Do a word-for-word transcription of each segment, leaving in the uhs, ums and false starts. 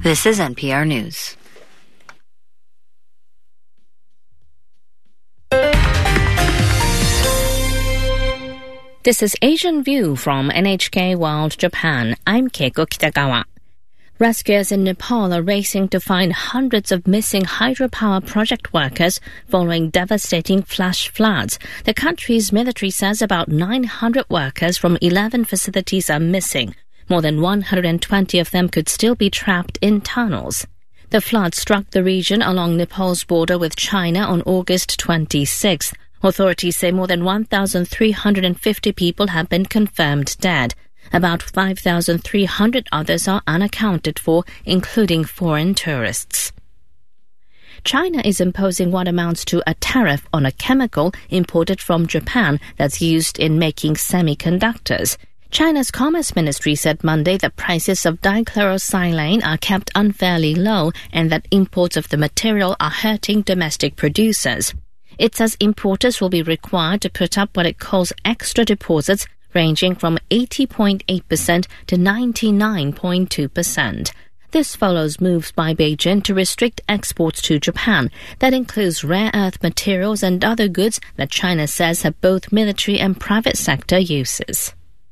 This is N P R News. This is Asian View from N H K World Japan. I'm Keiko Kitagawa. Rescuers in Nepal are racing to find hundreds of missing hydropower project workers following devastating flash floods. The country's military says about nine hundred workers from eleven facilities are missing. More than one hundred twenty of them could still be trapped in tunnels. The flood struck the region along Nepal's border with China on August twenty-sixth. Authorities say more than one thousand three hundred fifty people have been confirmed dead. About five thousand three hundred others are unaccounted for, including foreign tourists. China is imposing what amounts to a tariff on a chemical imported from Japan that's used in making semiconductors. China's Commerce Ministry said Monday that prices of dichlorosilane are kept unfairly low and that imports of the material are hurting domestic producers. It says importers will be required to put up what it calls extra deposits ranging from eighty point eight percent to ninety-nine point two percent. This follows moves by Beijing to restrict exports to Japan. That includes rare earth materials and other goods that China says have both military and private sector uses.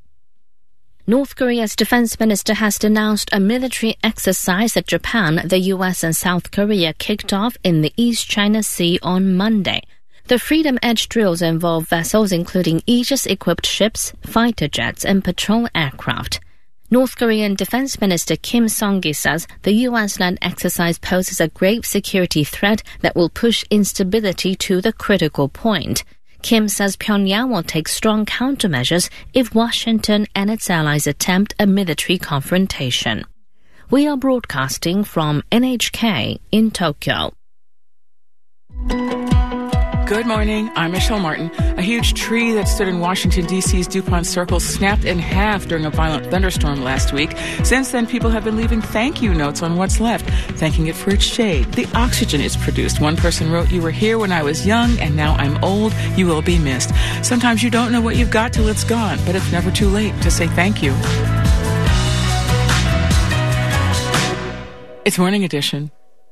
North Korea's defense minister has denounced a military exercise that Japan, the U S and South Korea kicked off in the East China Sea on Monday. The Freedom Edge drills involve vessels including Aegis-equipped ships, fighter jets and patrol aircraft. North Korean Defense Minister Kim Song-gi says the U S-led exercise poses a grave security threat that will push instability to the critical point. Kim says Pyongyang will take strong countermeasures if Washington and its allies attempt a military confrontation. We are broadcasting from N H K in Tokyo. Good morning. I'm Michelle Martin. A huge tree that stood in Washington, D C's DuPont Circle snapped in half during a violent thunderstorm last week. Since then, people have been leaving thank you notes on what's left, thanking it for its shade, the oxygen it's produced. One person wrote, "You were here when I was young, and now I'm old. You will be missed." Sometimes you don't know what you've got till it's gone, but it's never too late to say thank you. It's Morning Edition.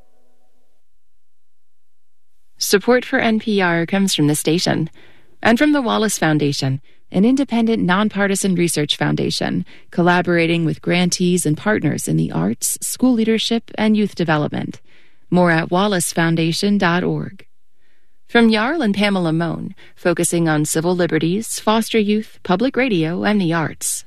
Support for N P R comes from the station and from the Wallace Foundation, an independent, nonpartisan research foundation collaborating with grantees and partners in the arts, school leadership, and youth development. More at wallace foundation dot org. From Jarl and Pamela Mohn, focusing on civil liberties, foster youth, public radio, and the arts.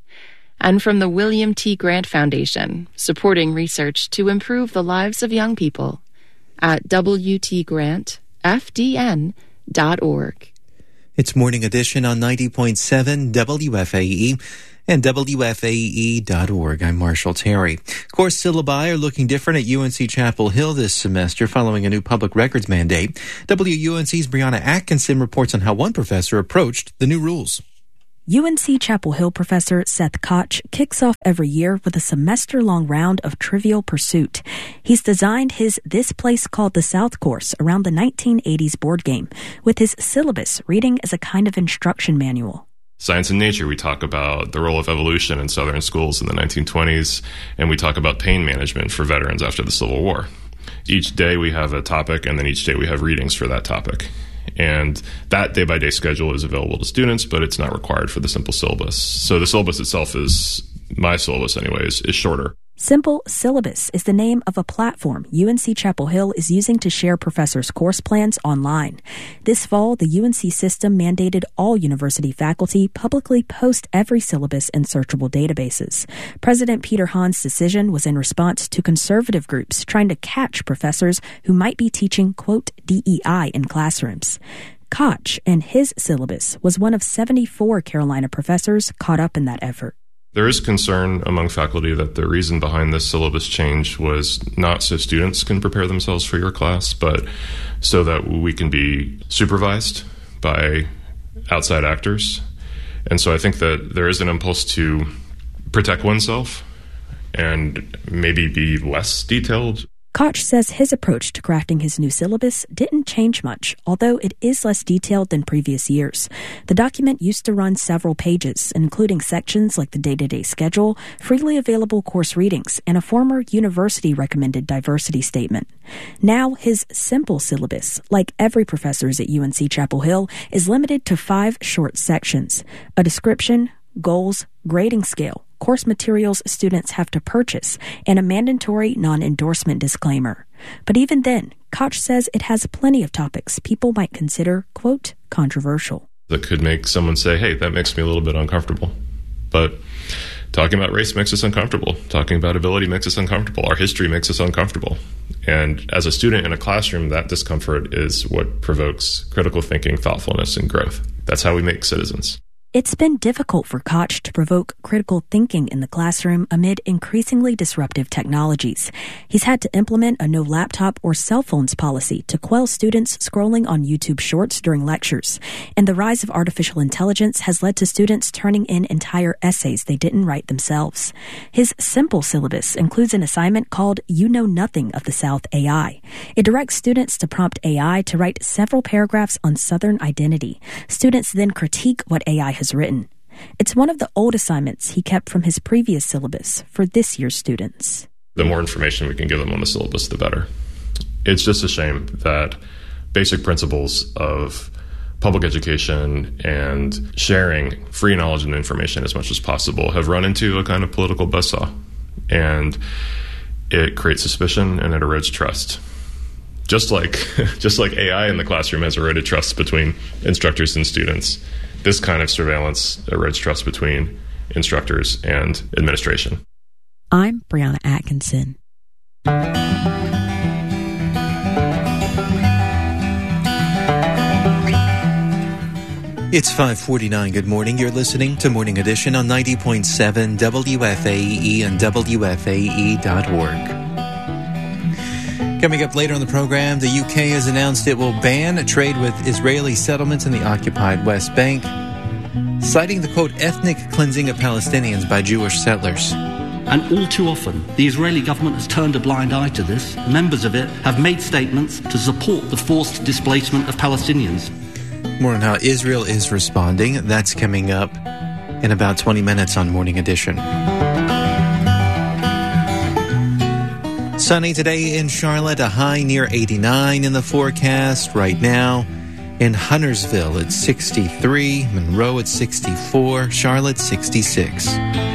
And from the William T. Grant Foundation, supporting research to improve the lives of young people. At w t grant f d n dot org. It's Morning Edition on ninety point seven W F A E and W F A E dot org. I'm Marshall Terry. Course syllabi are looking different at U N C Chapel Hill this semester following a new public records mandate. W U N C's Brianna Atkinson reports on how one professor approached the new rules. U N C Chapel Hill professor Seth Koch kicks off every year with a semester-long round of Trivial Pursuit. He's designed his This Place Called the South course around the nineteen eighties board game, with his syllabus reading as a kind of instruction manual. Science and Nature, we talk about the role of evolution in Southern schools in the nineteen twenties, and we talk about pain management for veterans after the Civil War. Each day we have a topic, and then each day we have readings for that topic. And that day-by-day schedule is available to students, but it's not required for the simple syllabus. So the syllabus itself is, my syllabus anyways, is shorter. Simple Syllabus is the name of a platform U N C Chapel Hill is using to share professors' course plans online. This fall, the U N C system mandated all university faculty publicly post every syllabus in searchable databases. President Peter Hahn's decision was in response to conservative groups trying to catch professors who might be teaching, quote, D E I in classrooms. Koch and his syllabus was one of seventy-four Carolina professors caught up in that effort. There is concern among faculty that the reason behind this syllabus change was not so students can prepare themselves for your class, but so that we can be supervised by outside actors. And so I think that there is an impulse to protect oneself and maybe be less detailed. Koch says his approach to crafting his new syllabus didn't change much, although it is less detailed than previous years. The document used to run several pages, including sections like the day-to-day schedule, freely available course readings, and a former university-recommended diversity statement. Now, his simple syllabus, like every professor's at U N C Chapel Hill, is limited to five short sections: a description, goals, grading scale, course materials students have to purchase, and a mandatory non-endorsement disclaimer. But even then, Koch says it has plenty of topics people might consider, quote, controversial. That could make someone say, hey, that makes me a little bit uncomfortable. But talking about race makes us uncomfortable. Talking about ability makes us uncomfortable. Our history makes us uncomfortable. And as a student in a classroom, that discomfort is what provokes critical thinking, thoughtfulness, and growth. That's how we make citizens. It's been difficult for Koch to provoke critical thinking in the classroom amid increasingly disruptive technologies. He's had to implement a no laptop or cell phones policy to quell students scrolling on YouTube Shorts during lectures. And the rise of artificial intelligence has led to students turning in entire essays they didn't write themselves. His simple syllabus includes an assignment called You Know Nothing of the South A I. It directs students to prompt A I to write several paragraphs on Southern identity. Students then critique what A I has written. It's one of the old assignments he kept from his previous syllabus for this year's students. The more information we can give them on the syllabus, the better. It's just a shame that basic principles of public education and sharing free knowledge and information as much as possible have run into a kind of political buzzsaw. And it creates suspicion and it erodes trust. Just like, just like A I in the classroom has eroded trust between instructors and students, this kind of surveillance erodes trust between instructors and administration. I'm Brianna Atkinson. It's five forty-nine. Good morning. You're listening to Morning Edition on ninety point seven W F A E and W F A E dot org. Coming up later on the program, the U K has announced it will ban trade with Israeli settlements in the occupied West Bank, citing the, quote, ethnic cleansing of Palestinians by Jewish settlers. And all too often, the Israeli government has turned a blind eye to this. Members of it have made statements to support the forced displacement of Palestinians. More on how Israel is responding. That's coming up in about twenty minutes on Morning Edition. Sunny today in Charlotte, a high near eighty-nine in the forecast. Right now in Huntersville, it's sixty-three. Monroe at sixty-four. Charlotte, sixty-six.